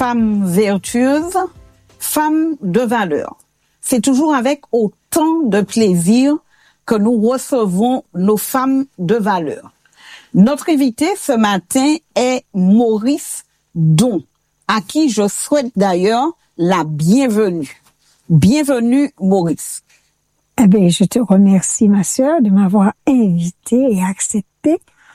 femme vertueuse, femme de valeur. C'est toujours avec autant de plaisir que nous recevons nos femmes de valeur. Notre invité ce matin est Maurice Don, à qui je souhaite d'ailleurs la bienvenue. Bienvenue, Maurice. Eh bien, je te remercie, ma sœur, de m'avoir invité et accepté.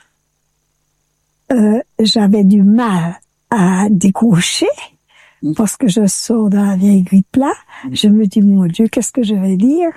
J'avais du mal à décrocher parce que je sors dans la vieille grippe-là. Je me dis, mon Dieu, qu'est-ce que je vais dire?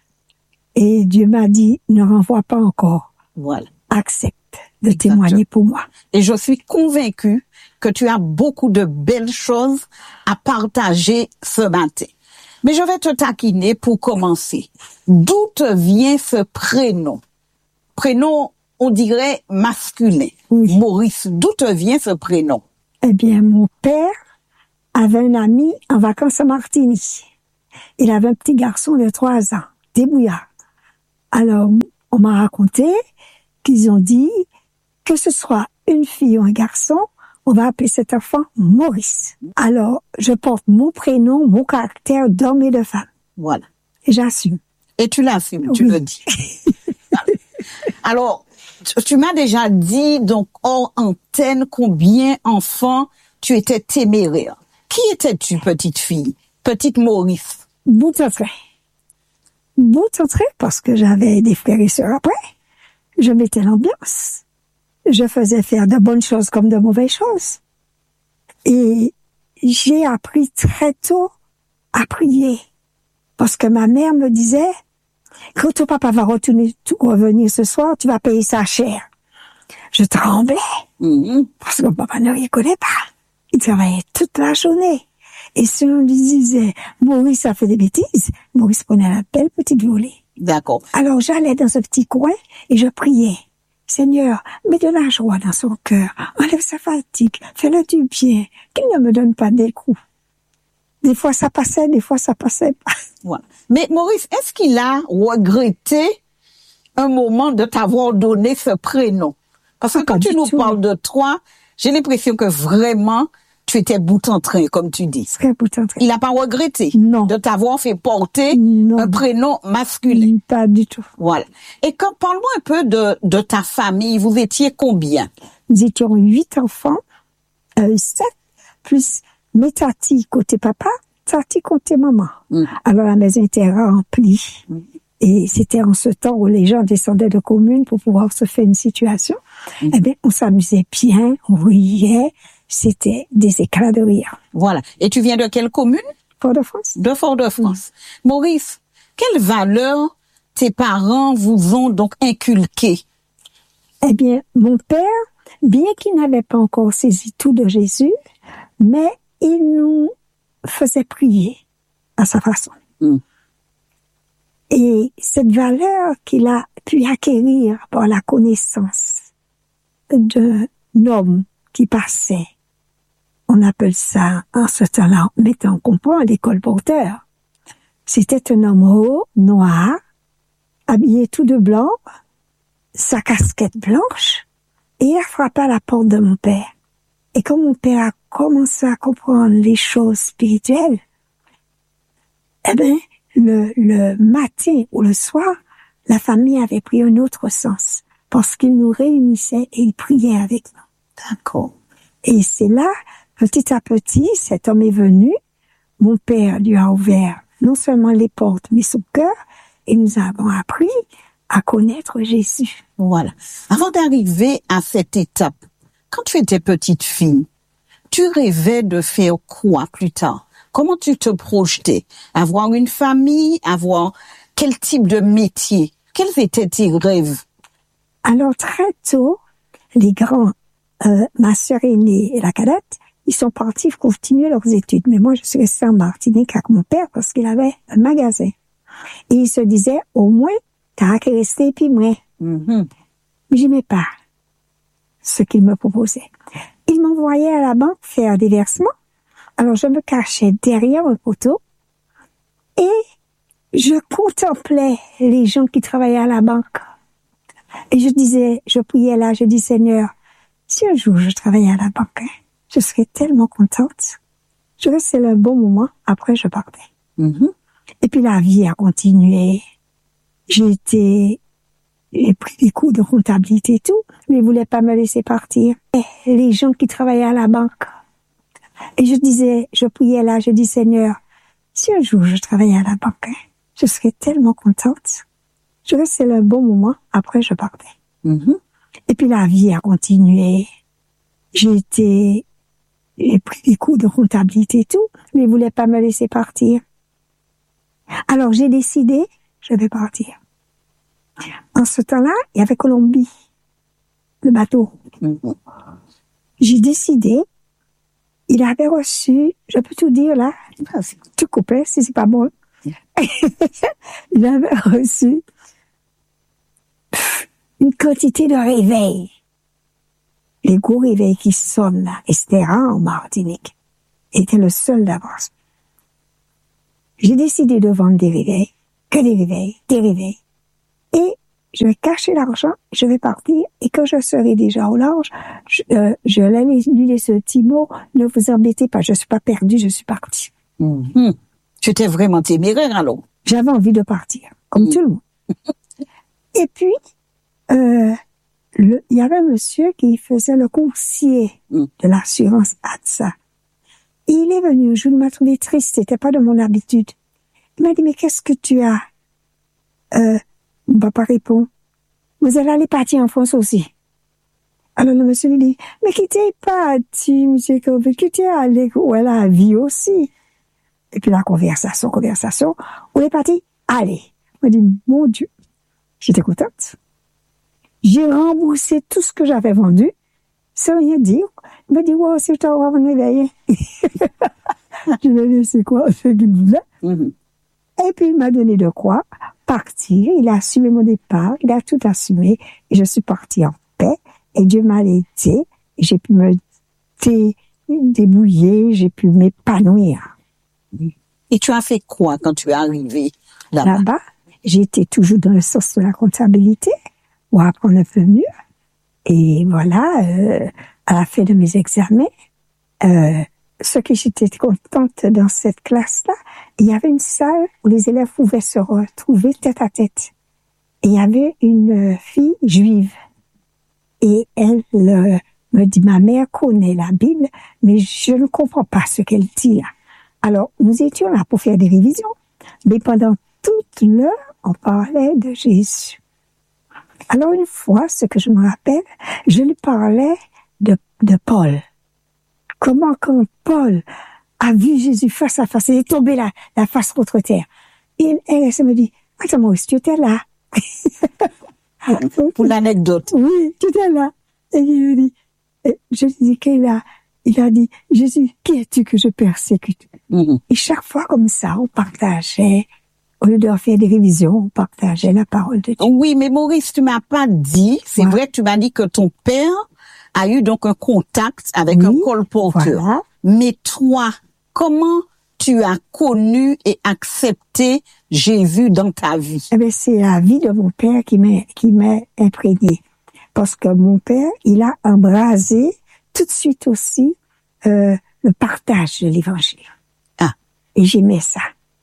Et Dieu m'a dit, ne renvoie pas encore. Voilà. Accepte de témoigner pour moi. Et je suis convaincue que tu as beaucoup de belles choses à partager ce matin. Mais je vais te taquiner pour commencer. D'où te vient ce prénom? Prénom, on dirait masculin. Oui. Maurice, d'où te vient ce prénom? Eh bien, mon père avait un ami en vacances à Martinique. Il avait un petit garçon de 3 ans, débrouillard. Alors, on m'a raconté qu'ils ont dit que ce soit une fille ou un garçon, on va appeler cet enfant Maurice. Alors, je porte mon prénom, mon caractère d'homme et de femme. Voilà. Et j'assume. Et tu l'assumes, tu le dis. Alors, tu m'as déjà dit, donc, hors antenne, combien enfants tu étais téméraire. Qui étais-tu, petite fille? Petite Maurice? Bout en train. Bout en train, parce que j'avais des frères et sœurs après. Je mettais l'ambiance. Je faisais faire de bonnes choses comme de mauvaises choses. Et j'ai appris très tôt à prier. Parce que ma mère me disait, quand ton papa va revenir ce soir, tu vas payer sa cher. Je tremblais. Parce que papa ne rien connaît pas. Il travaillait toute la journée. Et si on lui disait, Maurice a fait des bêtises, Maurice prenait la belle petite volée. D'accord. Alors j'allais dans ce petit coin et je priais. Seigneur, mets de la joie dans son cœur, enlève sa fatigue, fais-le du bien, qu'il ne me donne pas des coups. Des fois ça passait, des fois ça passait pas. Voilà. Mais Maurice, est-ce qu'il a regretté un moment de t'avoir donné ce prénom? Parce que quand tu nous parles de toi, j'ai l'impression que vraiment, tu étais bout en train, comme tu dis. Très bout en train. Il n'a pas regretté de t'avoir fait porter un prénom masculin. Pas du tout. Voilà. Et parle-moi un peu de ta famille. Vous étiez combien? Nous étions 8 enfants, 7, plus mes tatis côté papa, tatis côté maman. Alors la maison était remplie. Et c'était en ce temps où les gens descendaient de communes pour pouvoir se faire une situation. Eh bien, on s'amusait bien, on riait. C'était des éclats de rire. Voilà. Et tu viens de quelle commune? Fort-de-France. De Fort-de-France. Maurice, quelles valeurs tes parents vous ont donc inculquées? Eh bien, mon père, bien qu'il n'avait pas encore saisi tout de Jésus, mais il nous faisait prier à sa façon. Et cette valeur qu'il a pu acquérir par la connaissance d'un homme qui passait, on appelle ça, en ce temps-là, mettons, on comprend l'école porteur. C'était un homme haut, noir, habillé tout de blanc, sa casquette blanche, et il a frappé à la porte de mon père. Et quand mon père a commencé à comprendre les choses spirituelles, eh ben, le matin ou le soir, la famille avait pris un autre sens, parce qu'il nous réunissait et il priait avec nous. D'accord. Et c'est là, petit à petit, cet homme est venu. Mon père lui a ouvert non seulement les portes, mais son cœur. Et nous avons appris à connaître Jésus. Voilà. Avant d'arriver à cette étape, quand tu étais petite fille, tu rêvais de faire quoi plus tard? Comment tu te projetais? Avoir une famille? Avoir quel type de métier? Quels étaient tes rêves? Alors très tôt, les grands, ma sœur aînée et la cadette, ils sont partis continuer leurs études. Mais moi, je suis restée en Martinique avec mon père parce qu'il avait un magasin. Et il se disait, au moins, t'as qu'à rester puis moi. Mais j'aimais pas ce qu'il me proposait. Il m'envoyait à la banque faire des versements. Alors, je me cachais derrière un poteau et je contemplais les gens qui travaillaient à la banque. Et je priais là, je dis, Seigneur, si un jour je travaillais à la banque, je serais tellement contente. Je restais un bon moment, après je partais. Mhm. Et puis la vie a continué. J'ai pris des cours de comptabilité et tout, mais ils voulaient pas me laisser partir. Et les gens qui travaillaient à la banque. Et je priais là, je dis, Seigneur, si un jour je travaillais à la banque, je serais tellement contente. Je restais là un bon moment, après je partais. Mhm. Et puis la vie a continué. J'ai pris des cours de comptabilité et tout, mais ils voulaient pas me laisser partir. Alors j'ai décidé, je vais partir. En ce temps-là, il y avait Colombie, le bateau. Mhm. J'ai décidé, il avait reçu, je peux tout dire là, Vas-y. tout coupé si c'est pas bon. Il avait reçu une quantité de réveils. Les gros réveils qui sonnent là, et c'était rare en Martinique. Il était le seul d'avance. J'ai décidé de vendre des réveils, que des réveils. Et je vais cacher l'argent, je vais partir, et quand je serai déjà au large, je vais lui laisser ce petit mot, ne vous embêtez pas, je suis pas perdue, je suis partie. Mhm. Tu étais vraiment téméraire alors. J'avais envie de partir, comme tout le monde. Et puis, il y avait un monsieur qui faisait le coursier de l'assurance ATSA. Et il est venu un jour, il m'a trouvé triste, c'était pas de mon habitude. Il m'a dit, mais qu'est-ce que tu as? Mon papa répond, vous allez aller partir en France aussi. Alors le monsieur lui dit, mais qui t'es parti, monsieur Kobe, qui t'es allé où elle a vie aussi? Et puis la conversation, on est parti, allez. Il m'a dit, mon Dieu, j'étais contente. J'ai remboursé tout ce que j'avais vendu, sans rien dire. Il m'a dit, wow, si je t'en vais me réveiller. Je lui ai dit, c'est quoi ce qu'il voulait? Mhm. Et puis il m'a donné de quoi partir. Il a assumé mon départ, il a tout assumé. Et je suis partie en paix. Et Dieu m'a aidé. Et j'ai pu me débrouiller, j'ai pu m'épanouir. Et tu as fait quoi quand tu es arrivé là-bas? Là-bas, j'étais toujours dans le sens de la comptabilité, pour apprendre un peu mieux. Et voilà, à la fin de mes examens, ce que j'étais contente dans cette classe-là, il y avait une salle où les élèves pouvaient se retrouver tête à tête. Et il y avait une fille juive. Et elle me dit, ma mère connaît la Bible, mais je ne comprends pas ce qu'elle dit là. Alors, nous étions là pour faire des révisions, mais pendant toute l'heure, on parlait de Jésus. Alors, une fois, ce que je me rappelle, je lui parlais de Paul. Comment quand Paul a vu Jésus face à face, il est tombé là, la face contre terre. Et elle me dit, attends, Maurice, tu étais là. Pour l'anecdote. Oui, tu étais là. Et il me dit, je lui dis qu'il il a dit, Jésus, qui es-tu que je persécute? Mhm. Et chaque fois comme ça, on partageait, au lieu de faire des révisions, on partageait la parole de Dieu. Oui, mais Maurice, tu m'as pas dit, c'est vrai que tu m'as dit que ton père a eu donc un contact avec un colporteur. Voilà. Mais toi, comment tu as connu et accepté Jésus dans ta vie? Eh bien, c'est la vie de mon père qui m'a imprégné. Parce que mon père, il a embrasé tout de suite aussi le partage de l'évangile. Ah. Et j'aimais ça.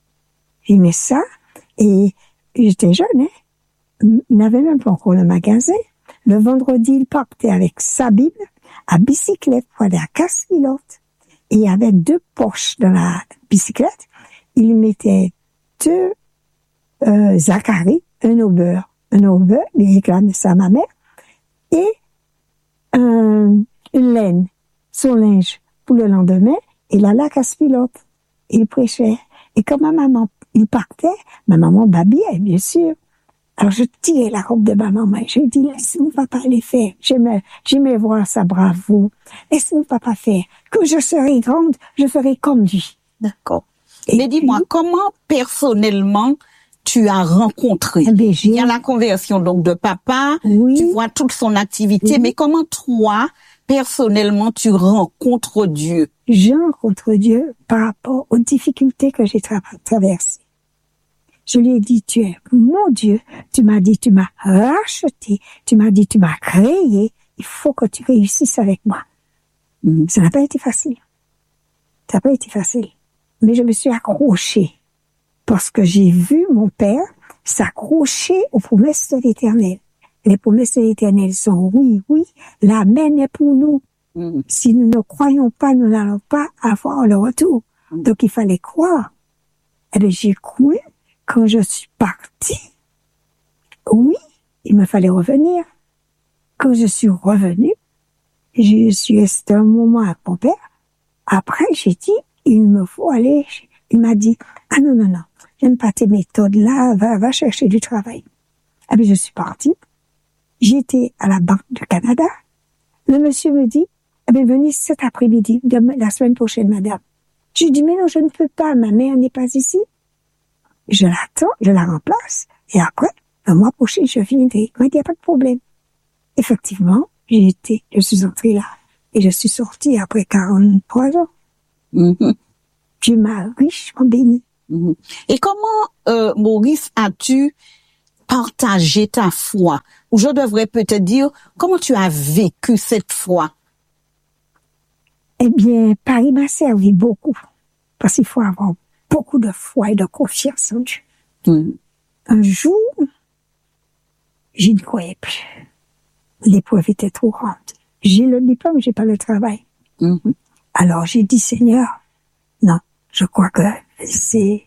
Et j'étais jeune, hein. Il n'avait même pas encore le magasin. Le vendredi, il partait avec sa Bible à bicyclette pour aller à Casse-Pilote. Et il y avait 2 poches dans la bicyclette. Il mettait 2 Zacharie, un au beurre, il réclamait ça à ma mère, et une laine, son linge pour le lendemain, et là, la Casse-Pilote. Il prêchait. Et quand il partait, ma maman babillait, bien sûr. Alors, je tirais la robe de ma maman et je lui dis, laisse mon papa aller faire. J'aimais voir sa bravoure. Laisse mon papa faire. Quand je serai grande, je ferai comme lui. D'accord. Et Mais dis-moi, comment personnellement tu as rencontré? Eh bien, Il y a la conversion donc de papa, Oui. tu vois toute son activité, mais comment toi, personnellement, tu rencontres Dieu? Je rencontre Dieu par rapport aux difficultés que j'ai traversées. Je lui ai dit, tu es mon Dieu. Tu m'as dit, tu m'as racheté. Tu m'as dit, tu m'as créé. Il faut que tu réussisses avec moi. Ça n'a pas été facile. Ça n'a pas été facile. Mais je me suis accrochée. Parce que j'ai vu mon père s'accrocher aux promesses de l'Éternel. Les promesses de l'Éternel sont oui, oui, l'amen est pour nous. Si nous ne croyons pas, nous n'allons pas avoir le retour. Donc il fallait croire. Eh bien, j'ai cru quand je suis partie. Oui, il me fallait revenir. Quand je suis revenue, je suis restée un moment avec mon père. Après, j'ai dit, il me faut aller. Il m'a dit, ah non, non, non, j'aime pas tes méthodes là, va chercher du travail. Eh bien, je suis partie. J'étais à la Banque du Canada. Le monsieur me dit, eh bien, venez cet après-midi, la semaine prochaine, madame. Je dis, mais non, je ne peux pas, ma mère n'est pas ici. Je l'attends, je la remplace, et après, le mois prochain, je viendrai. Il m'a dit, il n'y a pas de problème. Effectivement, je suis entrée là, et je suis sortie après 43 ans. Dieu m'a richement béni. Et comment, Maurice, as-tu partagé ta foi? Ou je devrais peut-être dire, comment tu as vécu cette foi? Eh bien, Paris m'a servi beaucoup. Parce qu'il faut avoir beaucoup de foi et de confiance en Dieu. Un jour, je ne croyais plus. L'épreuve était trop grande. J'ai le diplôme, j'ai pas le travail. Alors j'ai dit, Seigneur, non, je crois que je suis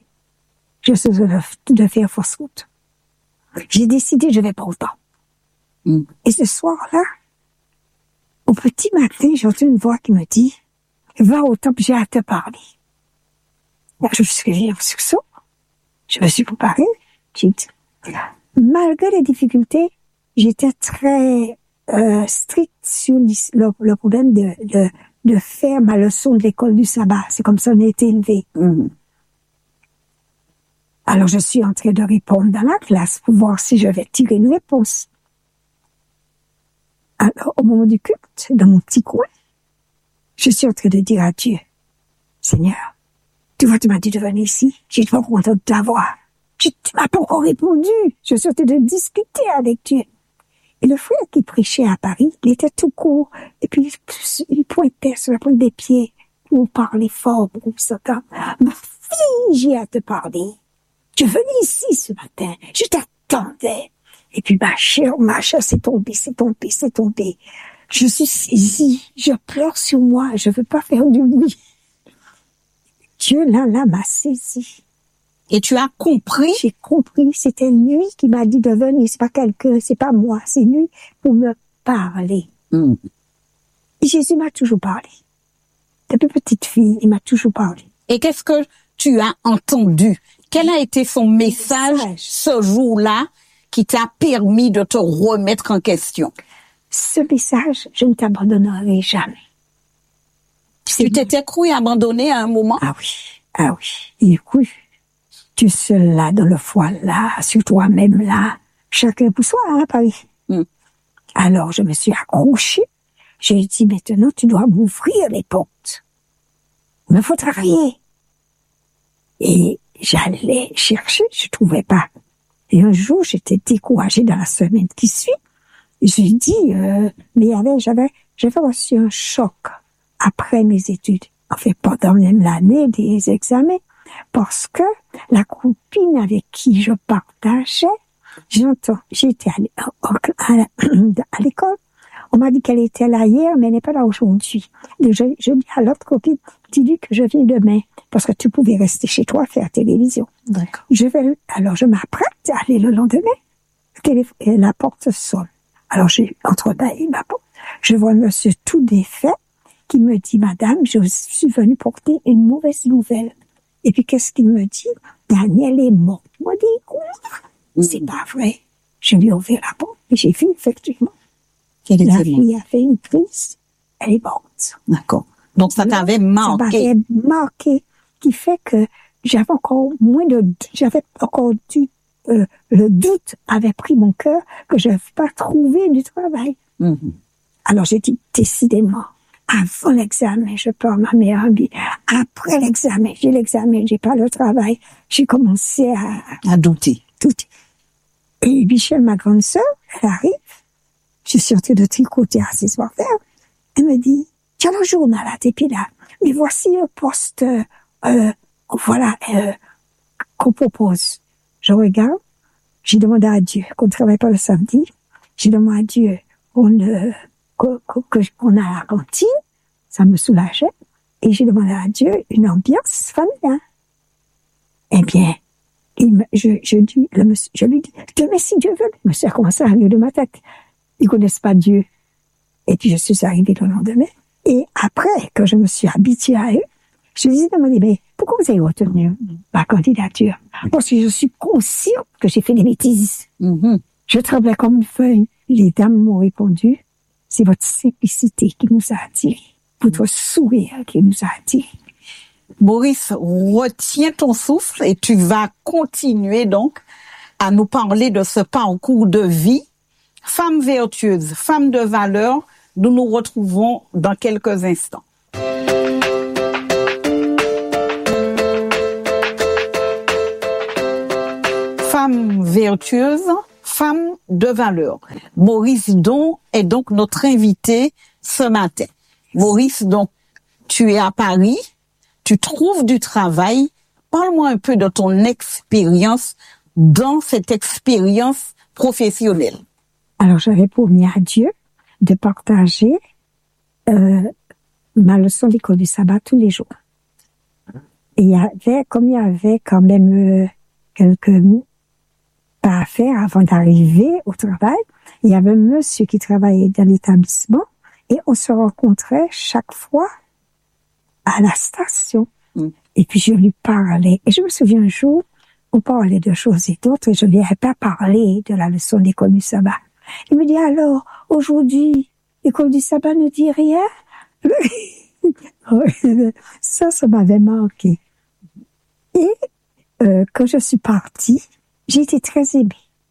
de faire fausse route. J'ai décidé, je vais pas autant. Et ce soir-là, au petit matin, j'ai entendu une voix qui me dit, va au temple, j'ai à te parler. Là, je me suis réveillée en sursaut. Je me suis préparée. J'ai dit, malgré les difficultés, j'étais très stricte sur le problème de faire ma leçon de l'école du sabbat. C'est comme ça qu'on a été élevé. Alors, je suis en train de répondre dans la classe pour voir si je vais tirer une réponse. Alors, au moment du culte, dans mon petit coin, je suis en train de dire à Dieu, Seigneur, tu vois, tu m'as dit de venir ici, j'ai pas content de t'avoir. Tu m'as pas encore répondu. Je suis en train de discuter avec Dieu. Et le frère qui prêchait à Paris, il était tout court, et puis il pointait sur la pointe des pieds pour parler fort, pour s'entendre. Ma fille, j'ai à te parler. Tu es venue ici ce matin, je t'attendais. Et puis ma chère, c'est tombé. Je suis saisie, je pleure sur moi, je veux pas faire du bruit. Dieu, là, m'a saisie. Et tu as compris? J'ai compris, c'était lui qui m'a dit de venir, c'est pas quelqu'un, c'est pas moi, c'est lui pour me parler. Et Jésus m'a toujours parlé. Depuis petite fille, il m'a toujours parlé. Et qu'est-ce que tu as entendu? Quel a été son message ce jour-là qui t'a permis de te remettre en question? Ce message, je ne t'abandonnerai jamais. Tu t'étais cru abandonné à un moment? Ah oui. Il cru. Tu seul là, dans le foie là, sur toi-même là, chacun pour soi, hein, Paris. Alors, je me suis accrochée. J'ai dit, maintenant, tu dois m'ouvrir les portes. Il me faut travailler. Et j'allais chercher, je trouvais pas. Et un jour, j'étais découragée dans la semaine qui suit. J'ai dit, mais j'avais reçu un choc après mes études. En fait, pendant même l'année des examens. Parce que la copine avec qui je partageais, j'étais à l'école. On m'a dit qu'elle était là hier, mais elle n'est pas là aujourd'hui. Je dis à l'autre copine, dis-lui que je viens demain, parce que tu pouvais rester chez toi faire télévision. D'accord. Alors je m'apprête à aller le lendemain. Et la porte sonne. Alors j'ai entrebâillé ma porte. Je vois un monsieur tout défait qui me dit, madame, je suis venue porter une mauvaise nouvelle. Et puis, qu'est-ce qu'il me dit? Daniel est mort. Moi, dit, quoi? C'est pas vrai. Je lui ai ouvert la porte et j'ai vu effectivement. La fille a fait une crise. Elle est morte. D'accord. Donc, ça t'avait marqué. Ça m'avait marqué, qui fait que j'avais encore le doute avait pris mon cœur que je n'avais pas trouvé du travail. Alors, j'ai dit, décidément, avant l'examen, je pars ma meilleure amie. Après l'examen, j'ai pas le travail. J'ai commencé à douter. Et Michel, ma grande sœur, elle arrive. Je suis en train de tricoter à 6 par terre. Elle me dit, tiens le journal à tes pieds là. mais voici un poste, voilà, qu'on propose. Je regarde, j'ai demandé à Dieu qu'on ne travaille pas le samedi. J'ai demandé à Dieu qu'on a la cantine, ça me soulageait. Et j'ai demandé à Dieu une ambiance familiale. Eh bien, je lui dis, demain si Dieu veut, le monsieur a commencé à rire de ma tête. Ils connaissent pas Dieu. Et puis je suis arrivée le lendemain. Et après, que je me suis habituée à eux, je lui ai demandé, mais pourquoi vous avez retenu ma candidature? Parce que je suis consciente que j'ai fait des bêtises. Mm-hmm. Je tremblais comme une feuille. Les dames m'ont répondu, c'est votre simplicité qui nous a attirés, votre sourire qui nous a attirés. Maurice, retiens ton souffle et tu vas continuer donc à nous parler de ce parcours de vie. Femme vertueuse, femme de valeur, nous nous retrouvons dans quelques instants. Femme vertueuse, femme de valeur. Maurice Don est donc notre invité ce matin. Maurice, donc, tu es à Paris, tu trouves du travail. Parle-moi un peu de ton expérience dans cette expérience professionnelle. Alors, j'avais promis à Dieu de partager ma leçon d'école du sabbat tous les jours. Et il y avait quand même quelques pas à faire avant d'arriver au travail, il y avait un monsieur qui travaillait dans l'établissement et on se rencontrait chaque fois à la station. Et puis je lui parlais. Et je me souviens un jour, on parlait de choses et d'autres et je lui ai pas parlé de la leçon d'école du sabbat. Il me dit alors, aujourd'hui, l'école du sabbat ne dit rien? Ça m'avait marqué. Et quand je suis partie, j'ai été très aimée.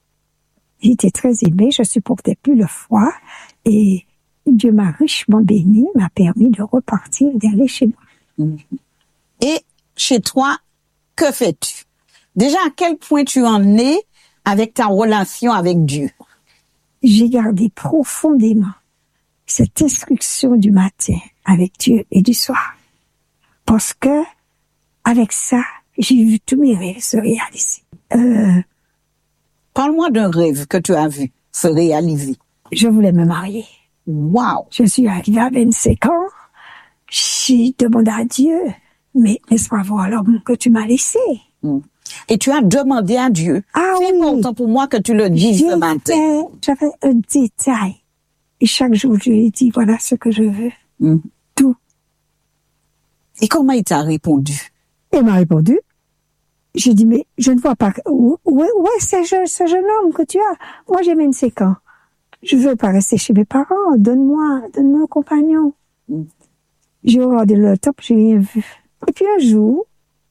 Je supportais plus le froid et Dieu m'a richement bénie, m'a permis de repartir, d'aller chez moi. Et chez toi, que fais-tu? Déjà, à quel point tu en es avec ta relation avec Dieu? J'ai gardé profondément cette instruction du matin avec Dieu et du soir. Parce que, avec ça, j'ai vu tous mes rêves se réaliser. Parle-moi d'un rêve que tu as vu se réaliser. Je voulais me marier. Wow! Je suis arrivée à 25 ans. J'ai demandé à Dieu, mais laisse-moi voir l'homme que tu m'as laissé. Et tu as demandé à Dieu. Ah c'est important pour moi que tu le dises ce matin. J'avais un détail. Et chaque jour, je lui ai dit, voilà ce que je veux. Tout. Et comment il t'a répondu? Il m'a répondu. J'ai dit, mais je ne vois pas. Où est ce jeune homme que tu as? Moi, j'ai 25 ans. Je veux pas rester chez mes parents. Donne-moi un compagnon. J'ai regardé le top, j'ai rien vu. Et puis un jour,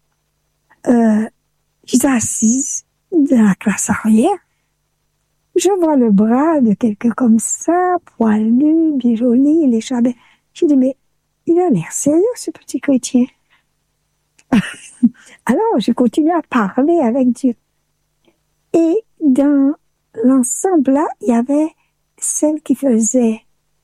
j'étais assise dans la classe arrière. Je vois le bras de quelqu'un comme ça, poilu, bien joli, les chabets. J'ai dit, mais il a l'air sérieux, ce petit chrétien. Alors, j'ai continué à parler avec Dieu. Et dans l'ensemble là, il y avait celle qui faisait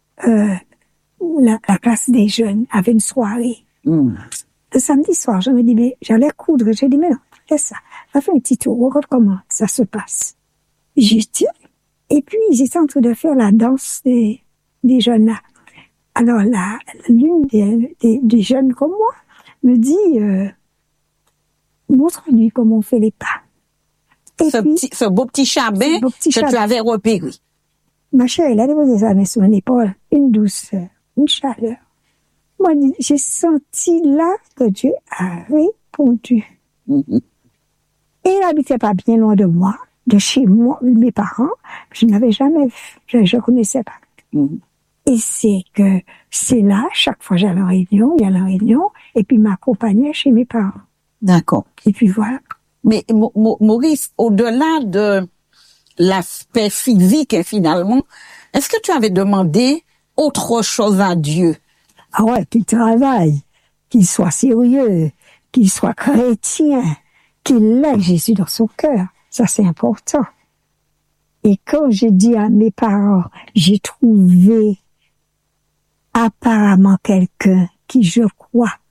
la classe des jeunes, avait une soirée. Le samedi soir, je me dis, mais j'allais coudre. J'ai dit, mais non, fais ça. Va faire un petit tour, regarde comment ça se passe. J'y suis. Et puis, ils étaient en train de faire la danse des jeunes là. Alors, l'une des jeunes comme moi me dit, montre-lui comment on fait les pas. Et ce beau petit chabin que tu avais repéré. Ma chère, elle a déposé sa main sur mon épaule, une douceur, une chaleur. Moi, j'ai senti là que Dieu a répondu. Et il n'habitait pas bien loin de moi, de chez moi, mes parents. Je n'avais jamais vu, je ne connaissais pas. Et c'est là, chaque fois j'allais en réunion, il y allait en réunion, et puis il m'accompagnait chez mes parents. D'accord. Et puis voilà. Mais Maurice, au-delà de l'aspect physique, finalement, est-ce que tu avais demandé autre chose à Dieu? Ah ouais, qu'il travaille, qu'il soit sérieux, qu'il soit chrétien, qu'il ait Jésus dans son cœur. Ça, c'est important. Et quand j'ai dit à mes parents, j'ai trouvé apparemment quelqu'un qui, je crois,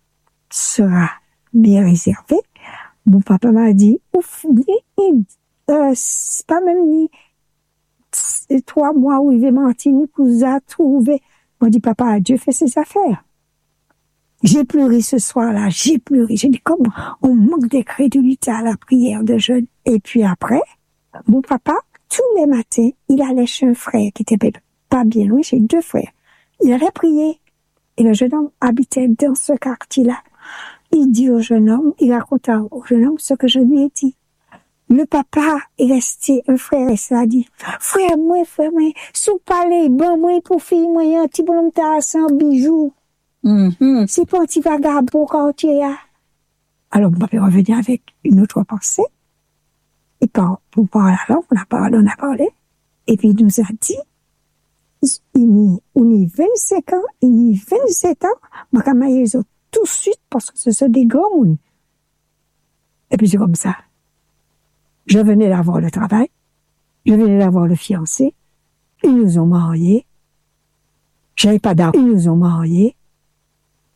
sera bien réservé. Mon papa m'a dit, ouf, c'est pas même ni 3 mois où il va Martinique, vous a trouvé. Moi, dit, papa, Dieu fait ses affaires. J'ai pleuré ce soir-là, j'ai pleuré. J'ai dit, comment on manque de crédulité à la prière de jeûne. Et puis après, mon papa, tous les matins, il allait chez un frère qui était pas bien loin, j'ai 2 frères. Il allait prier. Et le jeune homme habitait dans ce quartier-là. Il dit au jeune homme, il raconte au jeune homme ce que je lui ai dit. Le papa est resté, un frère, et ça a dit, frère, moi, sous palais, bon, moi, pour fille, moi, un petit bonhomme t'as 100 bijoux. C'est pas un petit vagabond quartier, là. Alors, mon papa est revenu avec une autre pensée. Et pour parler la langue, on a parlé. Et puis, il nous a dit, on y 25 ans, il y 27 ans, ma camarade, ils ont tout de suite, parce que ce sont des grands mouns. Et puis, c'est comme ça. Je venais d'avoir le travail, je venais d'avoir le fiancé, ils nous ont mariés. J'avais pas d'argent, ils nous ont mariés.